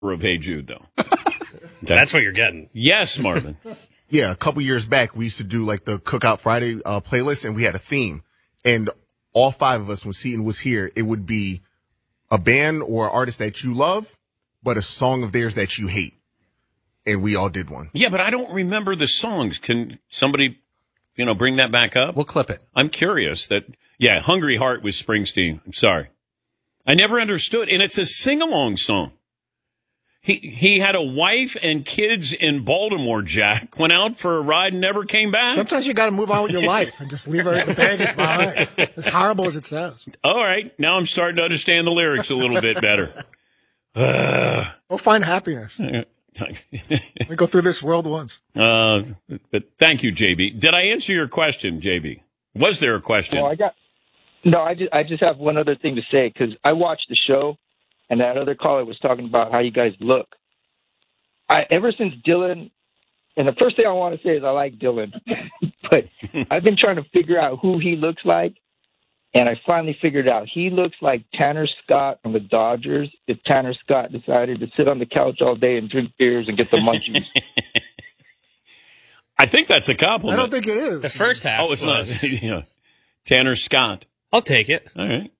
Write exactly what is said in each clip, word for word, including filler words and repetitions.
of Hey Jude, though. That's what you're getting. Yes, Marvin. Yeah, a couple years back, we used to do like the Cookout Friday uh, playlist, and we had a theme. And all five of us, when Seton was here, it would be a band or an artist that you love, but a song of theirs that you hate. And we all did one. Yeah, but I don't remember the songs. Can somebody, you know, bring that back up? We'll clip it. I'm curious that, yeah, Hungry Heart was Springsteen. I'm sorry. I never understood. And it's a sing-along song. He he had a wife and kids in Baltimore, Jack. Went out for a ride and never came back. Sometimes you got to move on with your life and just leave her in the baggage behind. As horrible as it sounds. All right. Now I'm starting to understand the lyrics a little bit better. Uh, We'll find happiness. We go through this world once. uh, but thank you, J B. Did I answer your question, J B? Was there a question? Well, I got no. I just I just have one other thing to say because I watched the show, and that other caller was talking about how you guys look. I ever since Dylan, and the first thing I want to say is I like Dylan, but I've been trying to figure out who he looks like, and I finally figured out he looks like Tanner Scott from the Dodgers. If Tanner Scott decided to sit on the couch all day and drink beers and get the munchies. I think that's a compliment. I don't think it is. The first half. Oh, it's was. not. Yeah. Tanner Scott. I'll take it. All right.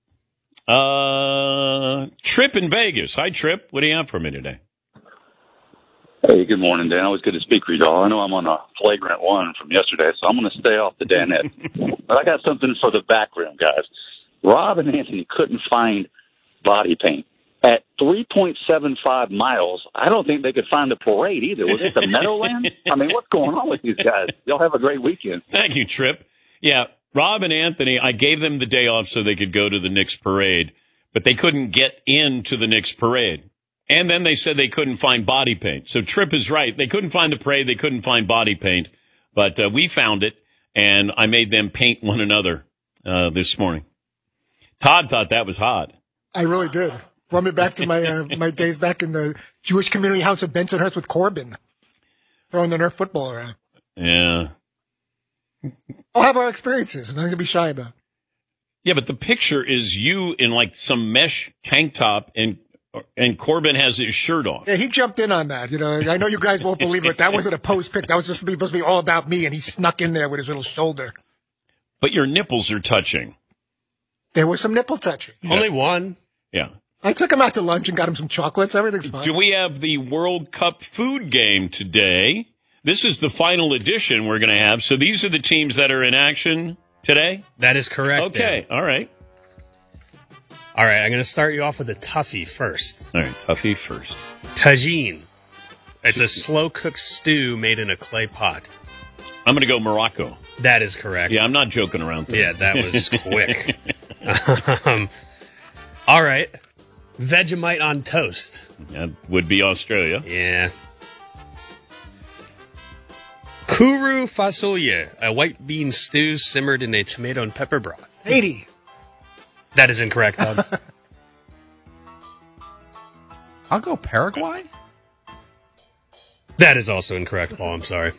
Uh, Trip in Vegas. Hi, Trip. What do you have for me today? Hey, good morning, Dan. Always good to speak with y'all. I know I'm on a flagrant one from yesterday, so I'm going to stay off the Danette. But I got something for the back room, guys. Rob and Anthony couldn't find body paint. At three point seven five miles, I don't think they could find a parade either. Was it the Meadowlands? I mean, what's going on with these guys? Y'all have a great weekend. Thank you, Trip. Yeah, Rob and Anthony, I gave them the day off so they could go to the Knicks parade, but they couldn't get into the Knicks parade. And then they said they couldn't find body paint. So Trip is right. They couldn't find the parade. They couldn't find body paint. But uh, we found it, and I made them paint one another uh, this morning. Todd thought that was hot. I really did. Brought me back to my uh, my days back in the Jewish community house of Bensonhurst with Corbin, throwing the Nerf football around. Yeah. I'll have our experiences, nothing to be shy about. Yeah, but the picture is you in like some mesh tank top, and and Corbin has his shirt off. Yeah, he jumped in on that. You know, I know you guys won't believe it. That wasn't a post pic. That was just supposed to be all about me, and he snuck in there with his little shoulder. But your nipples are touching. There was some nipple touching. Yeah. Only one. Yeah. I took him out to lunch and got him some chocolates. Everything's fine. Do we have the World Cup food game today? This is the final edition we're going to have. So these are the teams that are in action today? That is correct. Okay. Dan. All right. All right. I'm going to start you off with a toughie first. All right. Toughie first. Tagine. It's a slow-cooked stew made in a clay pot. I'm going to go Morocco. That is correct. Yeah, I'm not joking around. There. Yeah, that was quick. um, all right. Vegemite on toast. That would be Australia. Yeah. Kuru fasulye, a white bean stew simmered in a tomato and pepper broth. Haiti. That is incorrect, Todd. I'll go Paraguay. That is also incorrect, Paul. I'm sorry.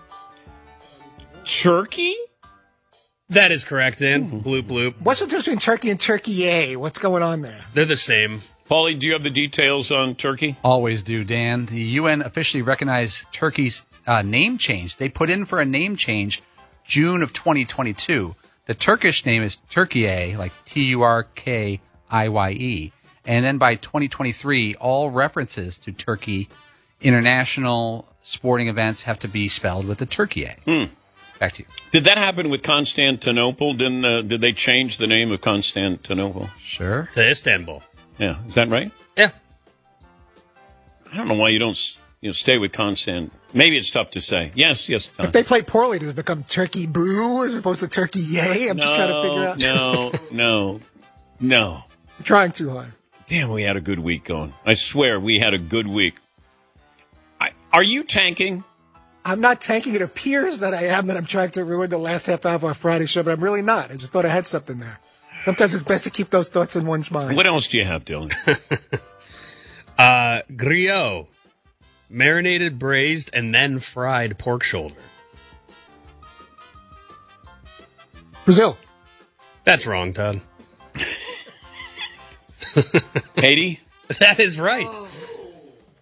Turkey? That is correct, Dan. Bloop, bloop. What's the difference between Turkey and Turkey A? What's going on there? They're the same. Paulie, do you have the details on Turkey? Always do, Dan. The U N officially recognized Turkey's uh, name change. They put in for a name change June of twenty twenty-two. The Turkish name is Turkiye, like T U R K I Y E. And then by twenty twenty-three, all references to Turkey international sporting events have to be spelled with the Turkiye. Hmm. Back to you. Did that happen with Constantinople? Didn't uh, did they change the name of Constantinople? Sure. To Istanbul. Yeah, is that right? Yeah. I don't know why you don't you know stay with Constant. Maybe it's tough to say. Yes, yes. Tom. If they play poorly, does it become Turkey Boo as opposed to Turkey Yay? I'm no, just trying to figure out. no, no, no. I'm trying too hard. Damn, we had a good week going. I swear, we had a good week. I, are you tanking? I'm not tanking. It appears that I am, that I'm trying to ruin the last half hour of our Friday show, but I'm really not. I just thought I had something there. Sometimes it's best to keep those thoughts in one's mind. What else do you have, Dylan? uh, griot. Marinated, braised, and then fried pork shoulder. Brazil. That's wrong, Todd. Haiti? That is right.